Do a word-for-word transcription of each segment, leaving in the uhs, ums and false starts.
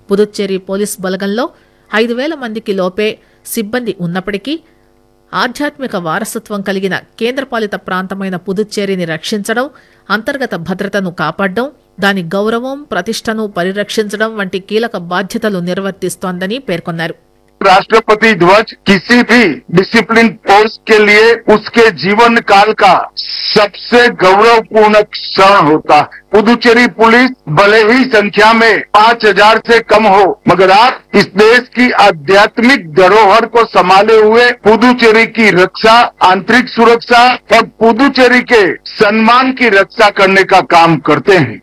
Puducherry police బలగంలో ఐదు వేల మందికి లోపే సిబ్బంది ఉన్నప్పటికీ ఆధ్యాత్మిక వారసత్వం కలిగిన కేంద్రపాలిత ప్రాంతమైన పుదుచ్చేరిని రక్షించడం, అంతర్గత భద్రతను కాపాడడం, దాని గౌరవం ప్రతిష్టను పరిరక్షించడం వంటి కీలక బాధ్యతలు నిర్వర్తిస్తోందని పేర్కొన్నారు. राष्ट्रपति ध्वज किसी भी डिसिप्लिन फोर्स के लिए उसके जीवन काल का सबसे गौरवपूर्ण क्षण होता है. पुदुचेरी पुलिस भले ही संख्या में पाँच हजार से कम हो, मगर आप इस देश की आध्यात्मिक धरोहर को संभाले हुए पुदुचेरी की रक्षा, आंतरिक सुरक्षा और पुदुचेरी के सम्मान की रक्षा करने का काम करते हैं.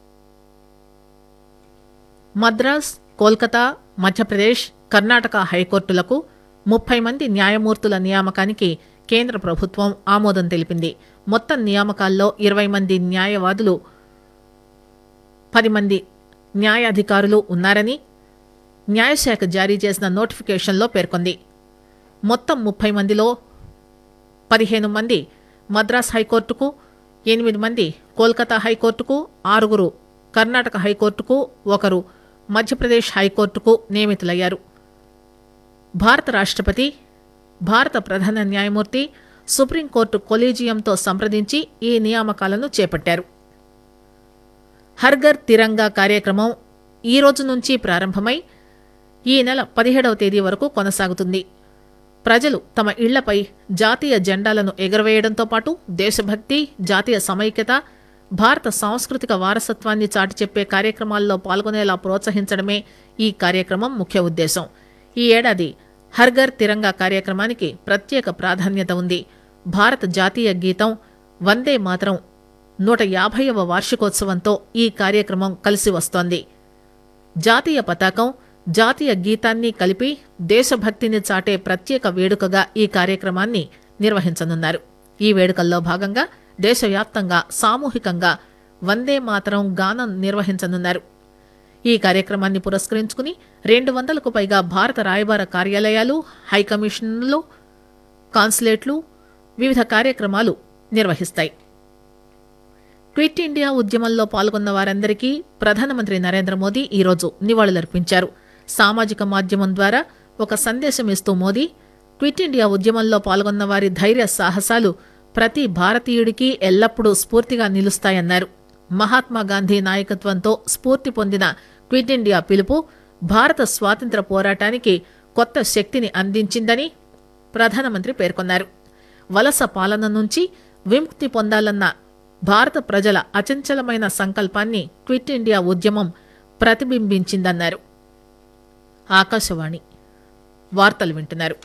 మద్రాస్, కోల్కతా, మధ్యప్రదేశ్, కర్ణాటక హైకోర్టులకు ముప్పై మంది న్యాయమూర్తుల నియామకానికి కేంద్ర ప్రభుత్వం ఆమోదం తెలిపింది. మొత్తం నియామకాల్లో ఇరవై మంది న్యాయవాదులు, పది మంది న్యాయాధికారులు ఉన్నారని న్యాయశాఖ జారీ చేసిన నోటిఫికేషన్లో పేర్కొంది. మొత్తం ముప్పై మందిలో పదిహేను మంది మద్రాస్ హైకోర్టుకు, ఎనిమిది మంది కోల్కతా హైకోర్టుకు, ఆరుగురు కర్ణాటక హైకోర్టుకు, ఒకరు మధ్యప్రదేశ్ హైకోర్టుకు నియమితులయ్యారు. భారత రాష్ట్రపతి, భారత ప్రధాన న్యాయమూర్తి, సుప్రీంకోర్టు కొలీజియంతో సంప్రదించి ఈ నియామకాలను చేపట్టారు. హర్ఘర్ తిరంగా కార్యక్రమం ఈ రోజు నుంచి ప్రారంభమై ఈ నెల పదిహేడవ తేదీ వరకు కొనసాగుతుంది. ప్రజలు తమ ఇళ్లపై జాతీయ జెండాలను ఎగురవేయడంతో పాటు దేశభక్తి, జాతీయ సమైక్యత, భారత సాంస్కృతిక వారసత్వాన్ని చాటి చెప్పే కార్యక్రమాల్లో పాల్గొనేలా ప్రోత్సహించడమే ఈ కార్యక్రమం ముఖ్య ఉద్దేశం. ఈ ఏడాది హర్ఘర్ తిరంగా కార్యక్రమానికి ప్రత్యేక ప్రాధాన్యత ఉంది. భారత జాతీయ గీతం వందే మాతరం నూట యాభైవ వార్షికోత్సవంతో ఈ కార్యక్రమం కలిసి వస్తోంది. జాతీయ పతాకం, జాతీయ గీతాన్ని కలిపి దేశభక్తిని చాటే ప్రత్యేక వేడుకగా ఈ కార్యక్రమాన్ని నిర్వహించనున్నారు. ఈ వేడుకల్లో భాగంగా దేశవ్యాప్తంగా సామూహికంగా వందే మాతరం గానం నిర్వహించనున్నారు. ఈ కార్యక్రమాన్ని పురస్కరించుకుని రెండు వందలకు పైగా భారత రాయబార కార్యాలయాలు, హైకమిషన్లు, కాన్సులేట్లు వివిధ కార్యక్రమాలు నిర్వహిస్తాయి. క్విట్ ఇండియా ఉద్యమంలో పాల్గొన్న వారందరికీ ప్రధానమంత్రి నరేంద్ర మోదీ ఈరోజు నివాళులర్పించారు. సామాజిక మాధ్యమం ద్వారా ఒక సందేశం ఇస్తూ మోదీ, క్విట్ ఇండియా ఉద్యమంలో పాల్గొన్న వారి ధైర్య సాహసాలు ప్రతి భారతీయుడికి ఎల్లప్పుడూ స్ఫూర్తిగా నిలుస్తాయన్నారు. మహాత్మాగాంధీ నాయకత్వంతో స్ఫూర్తి పొందిన క్విట్ ఇండియా పిలుపు భారత స్వాతంత్ర్య పోరాటానికి కొత్త శక్తిని అందించిందని ప్రధానమంత్రి పేర్కొన్నారు. వలస పాలన నుంచి విముక్తి పొందాలన్న భారత ప్రజల అచంచలమైన సంకల్పాన్ని క్విట్ ఇండియా ఉద్యమం ప్రతిబింబించిందన్నారు. ఆకాశవాణి వార్తలు వింటున్నారు.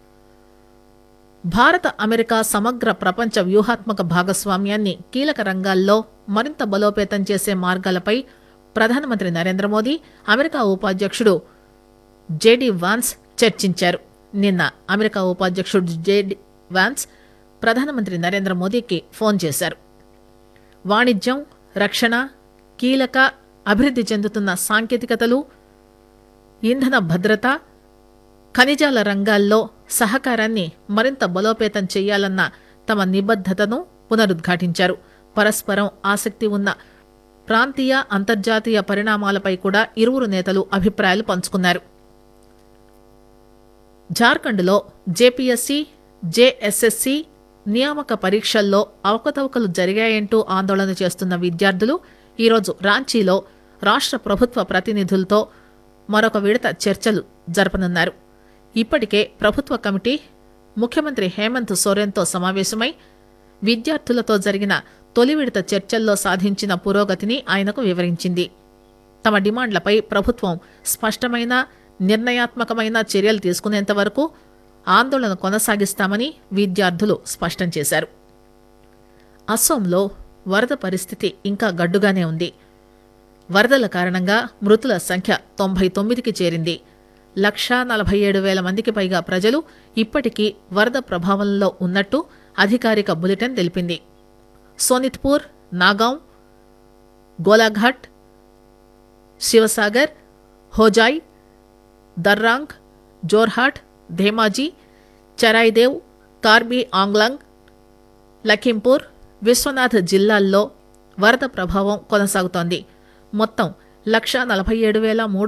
భారత అమెరికా సమగ్ర ప్రపంచ వ్యూహాత్మక భాగస్వామ్యాన్ని కీలక రంగాల్లో మరింత బలోపేతం చేసే మార్గాలపై ప్రధానమంత్రి నరేంద్ర మోదీ, అమెరికా ఉపాధ్యక్షుడు జేడీ వాన్స్ చర్చించారు. నిన్న అమెరికా ఉపాధ్యక్షుడు జేడీ వాన్స్ ప్రధానమంత్రి నరేంద్ర మోదీకి ఫోన్ చేశారు. వాణిజ్యం, రక్షణ, కీలక అభివృద్ధి చెందుతున్న సాంకేతికతలు, ఇంధన భద్రత, ఖనిజాల రంగాల్లో సహకారాన్ని మరింత బలోపేతం చేయాలన్న తమ నిబద్ధతను పునరుద్ఘాటించారు. పరస్పరం ఆసక్తి ఉన్న ప్రాంతీయ, అంతర్జాతీయ పరిణామాలపై కూడా ఇరువురు నేతలు అభిప్రాయాలు పంచుకున్నారు. జార్ఖండ్లో జేపీఎస్సీ, జేఎస్ఎస్సీ నియామక పరీక్షల్లో అవకతవకలు జరిగాయంటూ ఆందోళన చేస్తున్న విద్యార్థులు ఈరోజు రాంచీలో రాష్ట్ర ప్రభుత్వ ప్రతినిధులతో మరొక విడత చర్చలు జరపనున్నారు. ఇప్పటికే ప్రభుత్వ కమిటీ ముఖ్యమంత్రి హేమంత్ సోరెన్తో సమావేశమై విద్యార్థులతో జరిగిన తొలి విడత చర్చల్లో సాధించిన పురోగతిని ఆయనకు వివరించింది. తమ డిమాండ్లపై ప్రభుత్వం స్పష్టమైన, నిర్ణయాత్మకమైన చర్యలు తీసుకునేంత వరకు ఆందోళన కొనసాగిస్తామని విద్యార్థులు స్పష్టం చేశారు. అస్సోంలో వరద పరిస్థితి ఇంకా గడ్డుగానే ఉంది. వరదల కారణంగా మృతుల సంఖ్య తొంభై తొమ్మిదికి చేరింది. లక్షా నలభై ఏడు వేల మందికి పైగా ప్రజలు ఇప్పటికీ వరద ప్రభావంలో ఉన్నట్టు అధికారిక బులెటిన్ తెలిపింది. సోనిత్పూర్, నాగాం, గోలాఘాట్, శివసాగర్, హోజాయ్, దర్రాంగ్, జోర్హాట్, ధేమాజీ, చరాయిదేవ్, కార్బీ ఆంగ్లాంగ్, లఖింపూర్, విశ్వనాథ్ జిల్లాల్లో వరద ప్రభావం కొనసాగుతోంది. మొత్తం లక్షా నలభై ఏడు వేల మూడు